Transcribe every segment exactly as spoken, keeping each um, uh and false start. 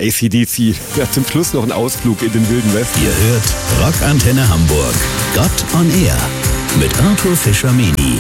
A C D C. Ja, zum Schluss noch ein Ausflug in den Wilden Westen. Ihr hört Rockantenne Hamburg. Gott on Air mit Arthur Fischer-Meni.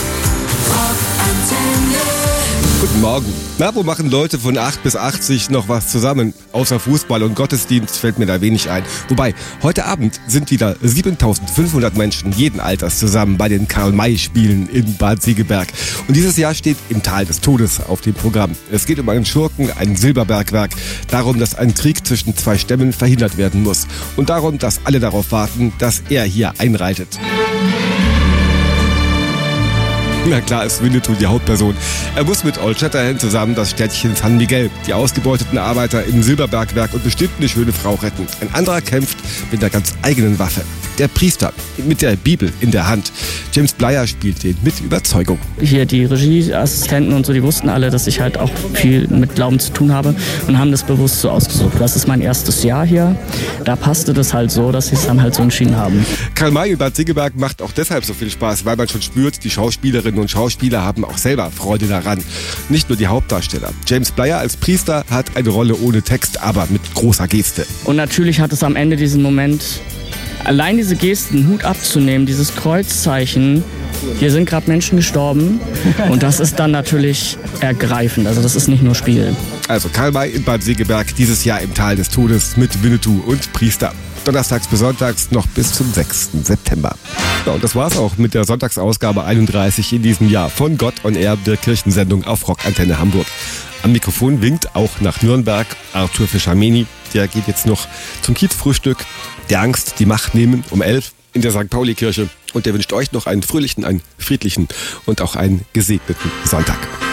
Guten Morgen. Na, wo machen Leute von acht bis achtzig noch was zusammen? Außer Fußball und Gottesdienst fällt mir da wenig ein. Wobei, heute Abend sind wieder siebentausendfünfhundert Menschen jeden Alters zusammen bei den Karl-May-Spielen in Bad Segeberg. Und dieses Jahr steht im Tal des Todes auf dem Programm. Es geht um einen Schurken, ein Silberbergwerk, darum, dass ein Krieg zwischen zwei Stämmen verhindert werden muss. Und darum, dass alle darauf warten, dass er hier einreitet. Na klar ist Winnetou die Hauptperson. Er muss mit Old Shatterhand zusammen das Städtchen San Miguel, die ausgebeuteten Arbeiter im Silberbergwerk und bestimmt eine schöne Frau retten. Ein anderer kämpft mit einer ganz eigenen Waffe. Der Priester mit der Bibel in der Hand. James Blyer spielt den mit Überzeugung. Hier die Regieassistenten und so, die wussten alle, dass ich halt auch viel mit Glauben zu tun habe und haben das bewusst so ausgesucht. Das ist mein erstes Jahr hier. Da passte das halt so, dass sie es dann halt so entschieden haben. Karl-May in Bad Segeberg macht auch deshalb so viel Spaß, weil man schon spürt, die Schauspielerinnen und Schauspieler haben auch selber Freude daran. Nicht nur die Hauptdarsteller. James Blyer als Priester hat eine Rolle ohne Text, aber mit großer Geste. Und natürlich hat es am Ende diesen Moment, allein diese Gesten, Hut abzunehmen, dieses Kreuzzeichen, hier sind gerade Menschen gestorben und das ist dann natürlich ergreifend, also das ist nicht nur Spiel. Also Karl-May in Bad Segeberg, dieses Jahr im Tal des Todes mit Winnetou und Priester. Donnerstags bis sonntags noch bis zum sechsten September. Ja, und das war's auch mit der Sonntagsausgabe einunddreißig in diesem Jahr von Gott on Air, der Kirchensendung auf Rockantenne Hamburg. Am Mikrofon winkt auch nach Nürnberg Arthur Fischer-Meni. Der geht jetzt noch zum Kiezfrühstück, der Angst die Macht nehmen um elf in der Sankt Pauli-Kirche. Und der wünscht euch noch einen fröhlichen, einen friedlichen und auch einen gesegneten Sonntag.